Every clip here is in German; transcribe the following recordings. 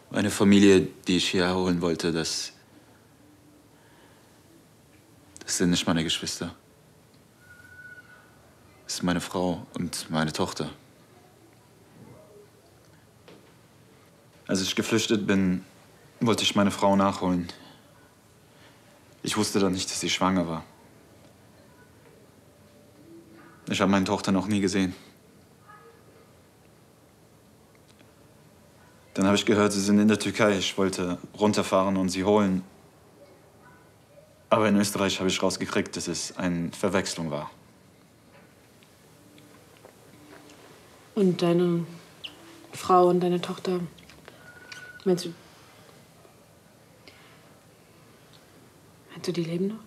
Meine Familie, die ich hierher holen wollte, das sind nicht meine Geschwister. Das ist meine Frau und meine Tochter. Als ich geflüchtet bin, wollte ich meine Frau nachholen. Ich wusste dann nicht, dass sie schwanger war. Ich habe meine Tochter noch nie gesehen. Dann habe ich gehört, sie sind in der Türkei. Ich wollte runterfahren und sie holen. Aber in Österreich habe ich rausgekriegt, dass es eine Verwechslung war. Und deine Frau und deine Tochter, meinst du, die leben noch?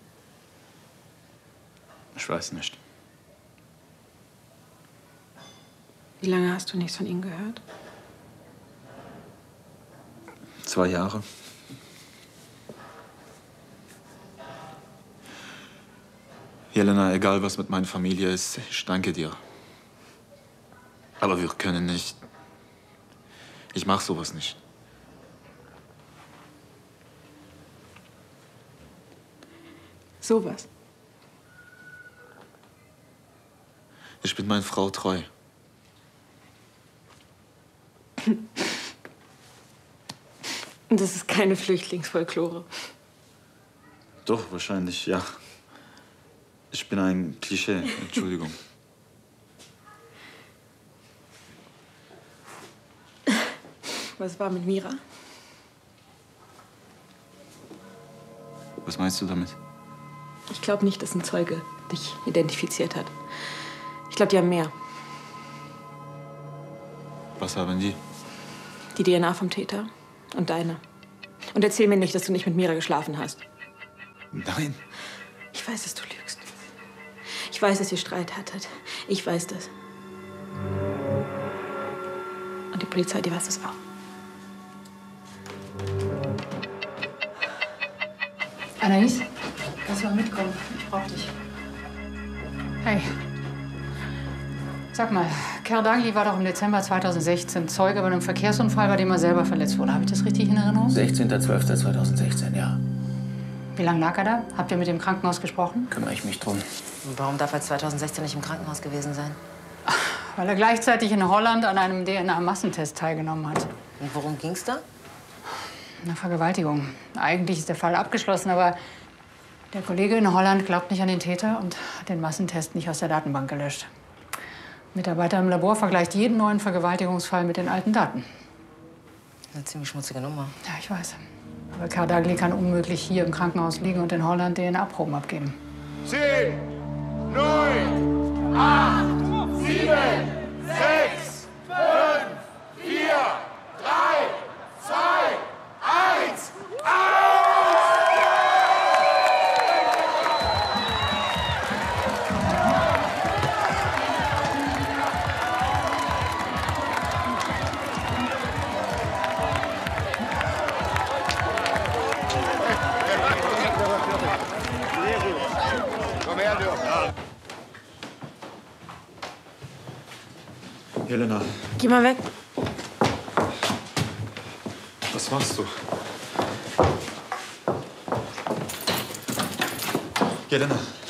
Ich weiß nicht. Wie lange hast du nichts von ihnen gehört? 2 Jahre. Jelena, egal was mit meiner Familie ist, ich danke dir. Aber wir können nicht. Ich mach sowas nicht. Sowas? Ich bin meiner Frau treu. Und das ist keine Flüchtlingsfolklore. Doch, wahrscheinlich, ja. Ich bin ein Klischee, Entschuldigung. Was war mit Mira? Was meinst du damit? Ich glaube nicht, dass ein Zeuge dich identifiziert hat. Ich glaube, die haben mehr. Was haben die? Die DNA vom Täter und deine. Und erzähl mir nicht, dass du nicht mit Mira geschlafen hast. Nein. Ich weiß, dass du lügst. Ich weiß, dass ihr Streit hattet. Ich weiß das. Und die Polizei, die weiß das auch. Anaïs, kannst du mal mitkommen? Ich brauch dich. Hey. Sag mal, Kerr Dagli war doch im Dezember 2016 Zeuge bei einem Verkehrsunfall, bei dem er selber verletzt wurde. Habe ich das richtig in Erinnerung? 16.12.2016, ja. Wie lange lag er da? Habt ihr mit dem Krankenhaus gesprochen? Kümmere ich mich drum. Und warum darf er 2016 nicht im Krankenhaus gewesen sein? Weil er gleichzeitig in Holland an einem DNA-Massentest teilgenommen hat. Und worum ging's da? Eine Vergewaltigung. Eigentlich ist der Fall abgeschlossen, aber der Kollege in Holland glaubt nicht an den Täter und hat den Massentest nicht aus der Datenbank gelöscht. Ein Mitarbeiter im Labor vergleicht jeden neuen Vergewaltigungsfall mit den alten Daten. Eine ziemlich schmutzige Nummer. Ja, ich weiß. Aber Kerr Dagli kann unmöglich hier im Krankenhaus liegen und in Holland DNA-Proben abgeben. 10, 9, 8, 7, 6, 5, 4, 3, 2, 1, Komm her, Dirk. Jelena, Geh mal weg. was machst du? Jelena.